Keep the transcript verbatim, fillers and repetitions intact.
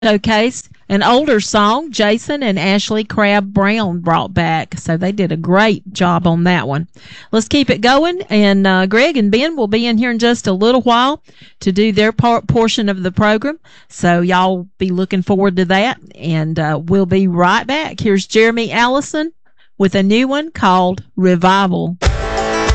showcase an older song Jason and Ashley Crabb Brown brought back. So they did a great job on that one. Let's keep it going. And uh, Greg and Ben will be in here in just a little while to do their part portion of the program. So y'all be looking forward to that. And uh, we'll be right back. Here's Jeremy Allison with a new one called Revival.